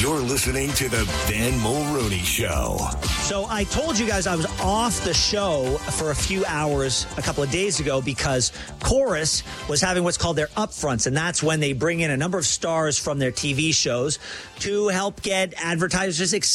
You're listening to the Ben Mulrooney Show. So I told you guys I was off the show for a few hours a couple of days ago because Chorus was having what's called their upfronts, and that's when they bring in a number of stars from their TV shows to help get advertisers excited